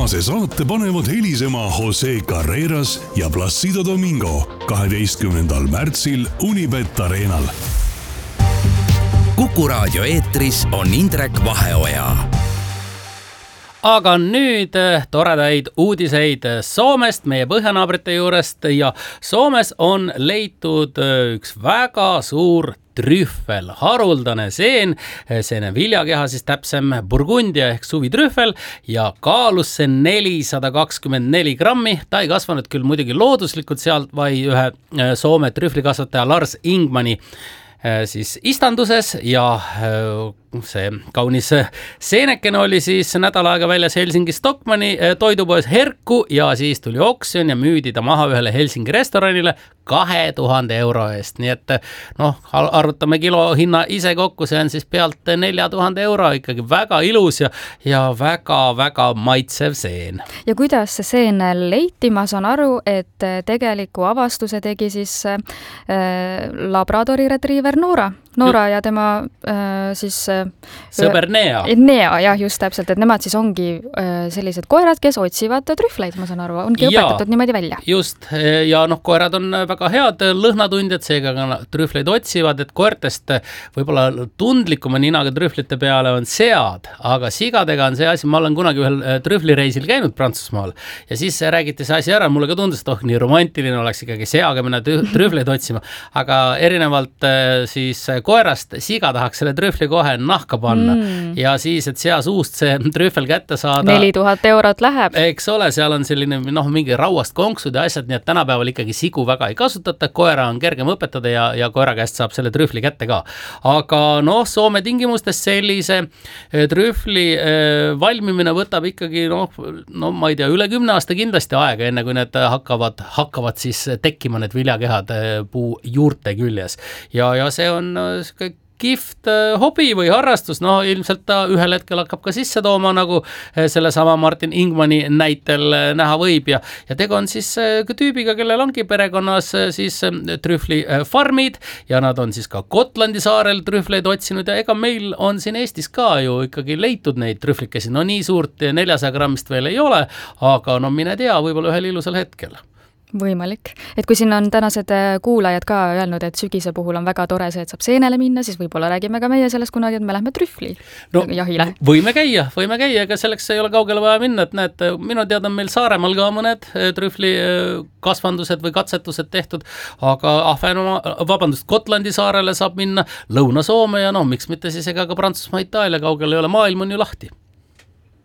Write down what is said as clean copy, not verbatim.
tänase saate panevad helisema Jose Carreras ja Placido Domingo 12. märtsil Unibet Arenal. Kuku Raadio eetris on Indrek Vaheoja. Aga nüüd toredaid uudiseid Soomest, meie põhjanaabrite juurest, ja Soomes on leitud üks väga suur trühvel, haruldane seen, seene viljakeha siis täpsem Burgundia ehk suvitrühvel ja kaalus see 424 grammi. Ta ei kasvanud küll muidugi looduslikult sealt, vaid ühe Soome trühvlikasvataja Lars Ingmani siis istanduses ja see kaunis seenekene oli siis nädal aega väljas Helsingi Stockmanni toidupoes Herkku ja siis tuli oksjon ja müüdi ta maha ühele Helsingi restoranile 2000 euro eest. Nii et arvutame kilo hinna ise kokku, see on siis pealt 4000 euro, ikkagi väga ilus ja väga-väga maitsev seen. Ja kuidas see seen leiti? Ma saan aru, et tegeliku avastuse tegi siis Labradori retriever Noora ja tema siis sõber Nea. Nea, jah, just täpselt, et nemad siis ongi sellised koerad, kes otsivad trühvleid, ma saan aru, ongi õpetatud niimoodi välja. Just, ja koerad on väga head lõhnatundjad, seega ka trühvleid otsivad, et koertest võib-olla tundlikuma ninaga trühvlite peale on sead, aga sigadega on see asi, ma olen kunagi ühel trühvlireisil käinud Prantsusmaal ja siis räägiti see asi ära, mulle ka tundus, et nii romantiline oleks ikkagi seaga minna trühvleid otsima, aga erinevalt siis koerast siga tahaks selle trühvli kohe nahka panna ja siis, et sea suust see trühvel kätte saada 4000 eurot läheb. Eks ole, seal on selline mingi rauast konksud ja asjad, nii et tänapäeval ikkagi sigu väga ei kasutata, koera on kergem õpetada ja koera käest saab selle trühvli kätte ka. Aga Soome tingimustes sellise trühvli valmimine võtab ikkagi ma ei tea, üle 10 aasta kindlasti aega, enne kui need hakkavad siis tekkima need viljakehad puu juurte küljes. Ja see on kihvt hobi või harrastus, ilmselt ta ühel hetkel hakkab ka sisse tooma, nagu sellesama Martin Ingmani näitel näha võib ja tegu on siis tüübiga, kellel ongi perekonnas siis trühvlifarmid ja nad on siis ka Gotlandi saarel trühvleid otsinud ja ega meil on siin Eestis ka ju ikkagi leitud neid trühvlikesi, nii suurt 400 grammist veel ei ole, aga mine tea, võib-olla ühel ilusal hetkel. Võimalik. Et kui siin on tänased kuulajad ka öelnud, et sügise puhul on väga tore see, et saab seenele minna, siis võib-olla räägime ka meie sellest kunagi, et me lähme trühvli jahile. Võime käia, ega selleks ei ole kaugele vaja minna, et näed, minu teada on meil Saaremaal ka mõned trühvli kasvandused või katsetused tehtud, aga Gotlandi saarele saab minna, Lõuna-Soome ja miks mitte siis ega ka Prantsusmaa, Itaalia kaugele ei ole, maailm on ju lahti.